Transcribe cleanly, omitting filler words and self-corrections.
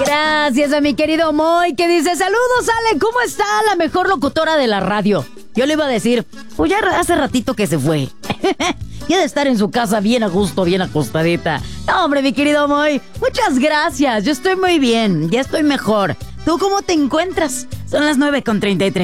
Gracias a mi querido Moy, que dice: saludos, Ale, ¿cómo está la mejor locutora de la radio? Yo le iba a decir, pues ya hace ratito que se fue. Y ha de estar en su casa bien a gusto, bien acostadita. No, hombre, mi querido Moy, muchas gracias. Yo estoy muy bien, ya estoy mejor. ¿Tú cómo te encuentras? Son las 9:33.